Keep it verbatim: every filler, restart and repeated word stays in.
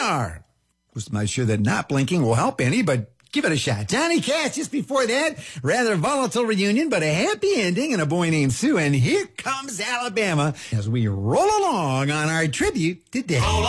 are. Of course, I'm not sure that not blinking will help any, but give it a shot. Johnny Cash just before that. Rather volatile reunion, but a happy ending, and a boy named Sue. And here comes Alabama as we roll along on our tribute today.